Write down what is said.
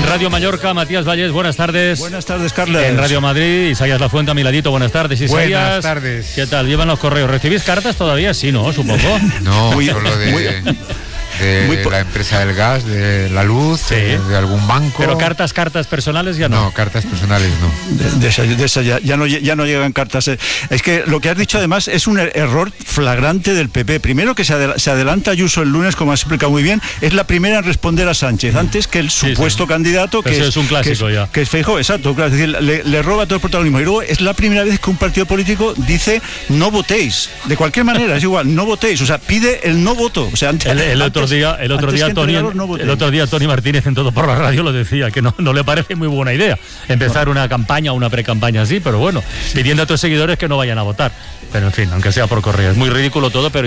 Radio Mallorca, Matías Vallés, buenas tardes. Buenas tardes, Carlos. En Radio Madrid, Isaías Lafuente a mi ladito, buenas tardes, Isaías. Buenas tardes. ¿Qué tal? ¿Llevan los correos? ¿Recibís cartas todavía? Sí, ¿no? Supongo. No, solo de la empresa del gas, de la luz, Sí. de algún banco. Pero cartas personales ya no. No, cartas personales no. De esa ya no llegan cartas. Es que lo que has dicho además es un error flagrante del PP. Primero que se adelanta Ayuso el lunes, como has explicado muy bien, es la primera en responder a Sánchez, antes que el supuesto candidato, que es un clásico ya. Que es Feijóo, exacto. Claro, es decir, le roba todo el protagonismo. Y luego es la primera vez que un partido político dice no votéis. De cualquier manera, es igual, no votéis. O sea, pide el no voto. O sea, El otro día Tony Martínez en Todo por la Radio lo decía, que no le parece muy buena idea empezar una campaña o una pre-campaña así, pero bueno, pidiendo a tus seguidores que no vayan a votar. Pero en fin, aunque sea por correo. Es muy ridículo todo, pero